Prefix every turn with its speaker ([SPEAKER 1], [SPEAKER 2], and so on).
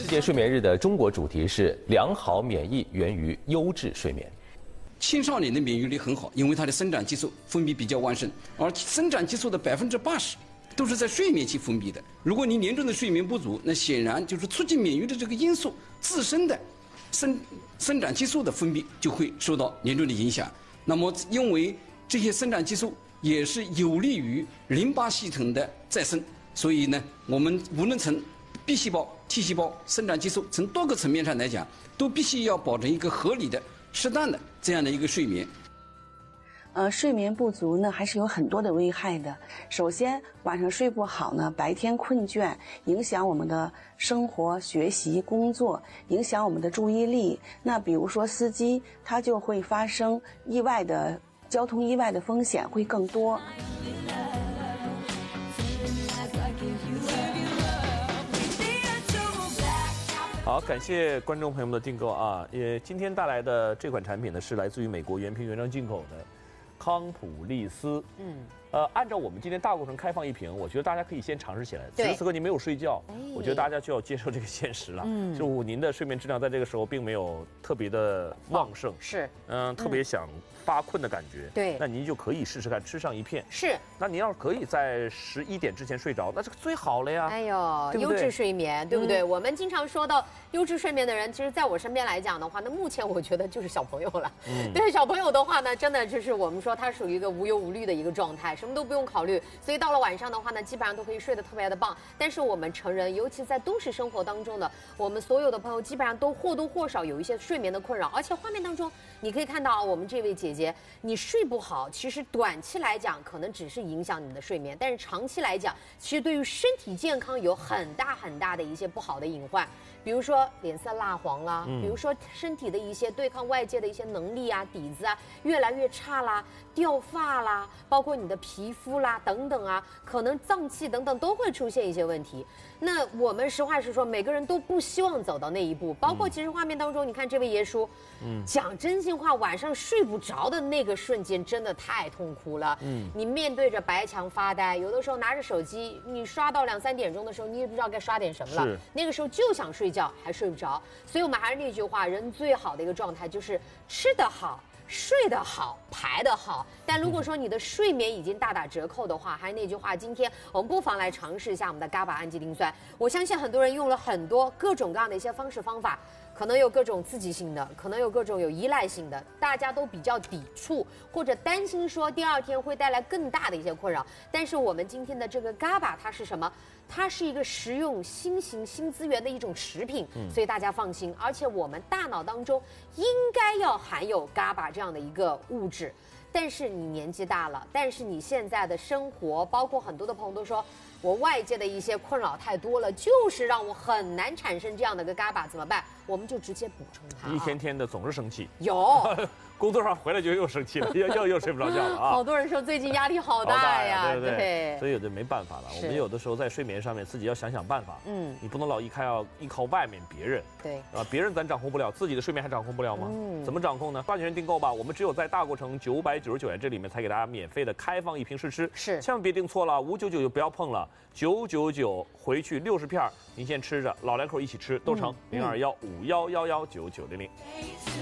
[SPEAKER 1] 界睡眠日的中国主题是良好免疫源于优质睡眠。
[SPEAKER 2] 青少年的免疫力很好，因为他的生长激素分泌比较旺盛，而生长激素的80%都是在睡眠期分泌的。如果你严重的睡眠不足，那显然就是促进免疫的这个因素自身的生长激素的分泌就会受到严重的影响。那么，因为这些生长激素也是有利于淋巴系统的再生，所以呢，我们无论从 B 细胞、T 细胞、生长激素从多个层面上来讲，都必须要保证一个合理的、适当的这样的一个睡眠。
[SPEAKER 3] 睡眠不足呢，还是有很多的危害的。首先，晚上睡不好呢，白天困倦，影响我们的生活、学习、工作，影响我们的注意力。那比如说司机，他就会发生交通意外的风险会更多。
[SPEAKER 4] 好，感谢观众朋友们的订购啊！今天带来的这款产品呢，是来自于美国原瓶原装进口的康普利斯。按照我们今天大过程开放一瓶，我觉得大家可以先尝试起来。此时此刻您没有睡觉，我觉得大家就要接受这个现实了。就您的睡眠质量在这个时候并没有特别的旺盛，
[SPEAKER 5] 是，
[SPEAKER 4] 特别想发困的感觉。
[SPEAKER 5] 对，
[SPEAKER 4] 那您就可以试试看，吃上一片。
[SPEAKER 5] 是，
[SPEAKER 4] 那您要是可以在11点之前睡着，那这个最好了呀。
[SPEAKER 5] 哎呦，优质睡眠，对不对？我们经常说到优质睡眠的人，其实在我身边来讲的话，那目前我觉得就是小朋友了。对小朋友的话呢，真的就是我们说他属于一个无忧无虑的一个状态，什么都不用考虑，所以到了晚上的话呢，基本上都可以睡得特别的棒。但是我们成人，尤其在都市生活当中的我们所有的朋友，基本上都或多或少有一些睡眠的困扰。而且画面当中你可以看到，我们这位姐姐，你睡不好，其实短期来讲可能只是影响你的睡眠，但是长期来讲，其实对于身体健康有很大的一些不好的隐患。 比如说脸色蜡黄啦，比如说身体的一些对抗外界的一些能力啊、底子啊越来越差啦，掉发啦，包括你的皮肤啦等等啊，可能脏器等等都会出现一些问题。那我们实话实说，每个人都不希望走到那一步。包括其实画面当中，你看这位爷叔，讲真心话，晚上睡不着的那个瞬间真的太痛苦了。你面对着白墙发呆，有的时候拿着手机，你刷到2、3点钟的时候，你也不知道该刷点什么了。那个时候就想睡觉。 还睡不着，所以我们还是那句话，人最好的一个状态就是吃得好、睡得好、排得好。但如果说你的睡眠已经大打折扣的话，还是那句话，今天我们不妨来尝试一下我们的 GABA 氨基丁酸。我相信很多人用了很多各种各样的一些方式方法，可能有各种刺激性的，可能有各种有依赖性的，大家都比较抵触或者担心说第2天会带来更大的一些困扰。但是我们今天的这个 GABA 它是什么？ 它是一个食用新型新资源的一种食品，所以大家放心。而且我们大脑当中应该要含有 GABA 这样的一个物质，但是你年纪大了，但是你现在的生活，包括很多的朋友都说，我外界的一些困扰太多了，就是让我很难产生这样的个 GABA， 怎么办？我们就直接补充它。
[SPEAKER 4] 一天天的总是生气，
[SPEAKER 5] 有。
[SPEAKER 4] 工作上回来就又生气了，又睡不着觉了啊！
[SPEAKER 5] 好多人说最近压力好大呀，
[SPEAKER 4] 对，所以有的没办法了。我们有的时候在睡眠上面自己要想想办法。你不能老依靠外面别人。
[SPEAKER 5] 对
[SPEAKER 4] 啊，别人咱掌控不了，自己的睡眠还掌控不了吗？怎么掌控呢？抓紧时间订购吧！我们只有在大过程999元这里面才给大家免费的开放一瓶试吃。
[SPEAKER 5] 是，
[SPEAKER 4] 千万别订错了，599就不要碰了，999回去60片，您先吃着，老2口一起吃都成。0215111990。